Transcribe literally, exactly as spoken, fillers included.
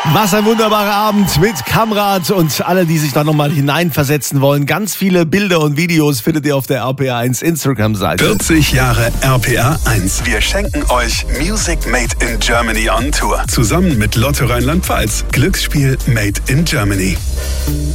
Was ein wunderbarer Abend mit Kamrat und alle, die sich da nochmal hineinversetzen wollen. Ganz viele Bilder und Videos findet ihr auf der R P R eins Instagram-Seite. vierzig Jahre R P R eins. Wir schenken euch Music Made in Germany on Tour. Zusammen mit Lotto Rheinland-Pfalz. Glücksspiel Made in Germany.